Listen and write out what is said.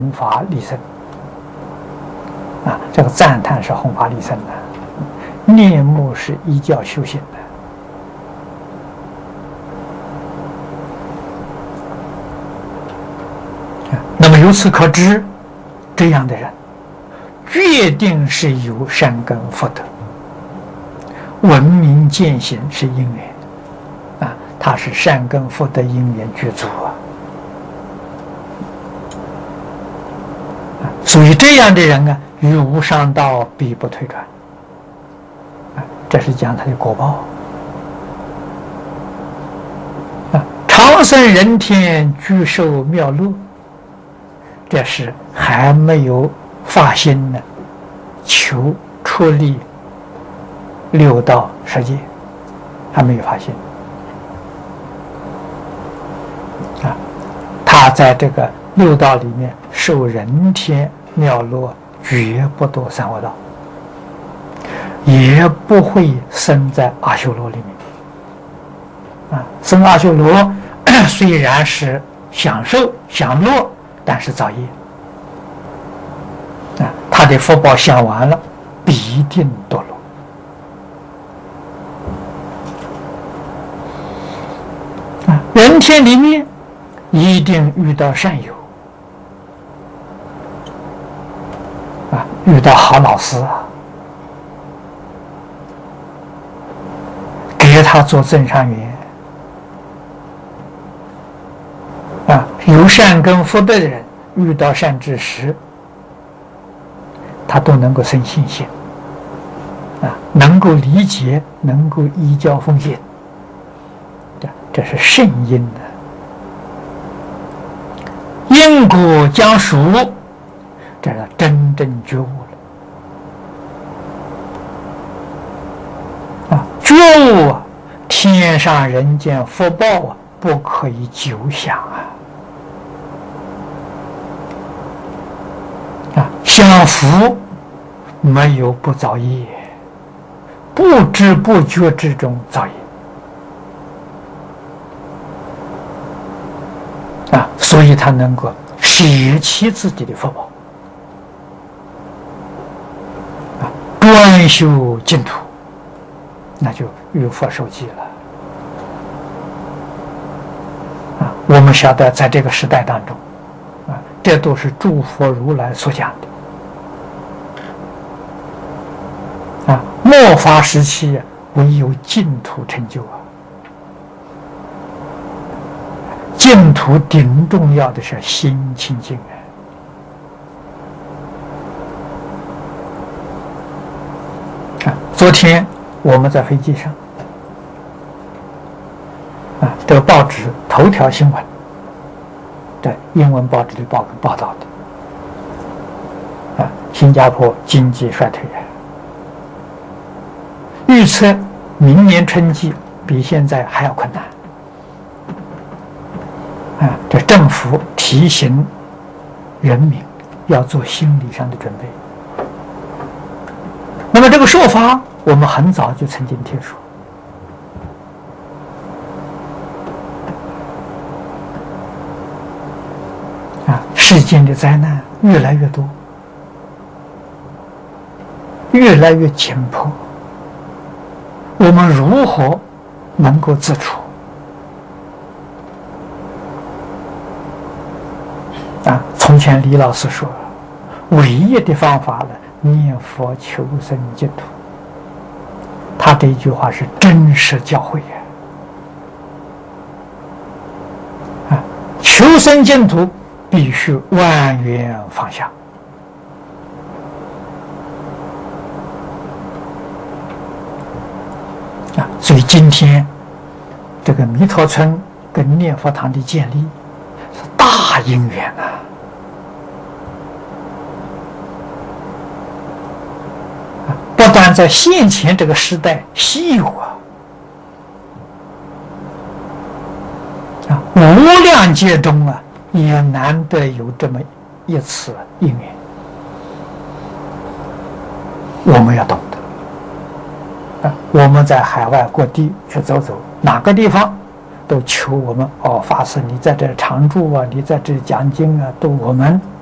弘法利生啊，这个赞叹是弘法利生的，念目是依教修行的。那么由此可知，这样的人决定是有善根福德，闻名见行是因缘啊，他是善根福德因缘具足啊。所以这样的人啊，于无上道必不退转啊，这是讲他的果报啊。长生人天，居受妙乐，这是还没有发心呢，求出离六道世界，还没有发心啊。他在这个六道里面受人天妙乐，绝不堕三恶道，也不会生在阿修罗里面啊。生阿修罗虽然是享受享乐，但是造业啊，他的福报享完了，必定堕落啊。人天里面一定遇到善友啊，遇到好老师啊，给他做增上缘啊。有善根福德的人，遇到善知识，他都能够生信心啊，能够理解，能够依教奉行，这是圣因的。因果将熟，这是真正觉悟了啊！觉悟啊，天上人间福报啊，不可以久享啊！享福没有不造业，不知不觉之中造业啊，所以他能够舍弃自己的福报啊，专修净土，那就与佛受记了啊。我们晓得，在这个时代当中啊，这都是诸佛如来所讲的啊。末法时期唯有净土成就啊。净土顶重要的是心清净啊！昨天我们在飞机上啊，这个报纸头条新闻，对英文报纸里报道的啊，新加坡经济衰退，预测明年春季比现在还要困难。啊，这政府提醒人民要做心理上的准备。那么这个说法，我们很早就曾经听说。啊，世间的灾难越来越多，越来越紧迫，我们如何能够自处？啊，从前李老师说，唯一的方法呢，念佛求生净土。他这一句话是真实教诲啊！求生净土必须万缘放下啊！所以今天这个弥陀村跟念佛堂的建立是大因缘啊！不但在现前这个时代稀有啊，无量劫中啊，也难得有这么一次因缘，我们要懂得啊！我们在海外各地去走走，哪个地方都求我们发誓，你在这常住啊，你在这讲经啊，都我们